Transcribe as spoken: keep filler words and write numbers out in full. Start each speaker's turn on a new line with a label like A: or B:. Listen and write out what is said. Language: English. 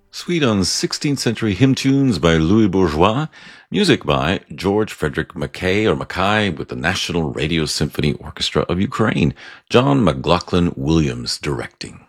A: Suite on sixteenth century hymn tunes by Louis Bourgeois. Music by George Frederick Mackay or Mackay with the National Radio Symphony Orchestra of Ukraine. John McLaughlin Williams directing.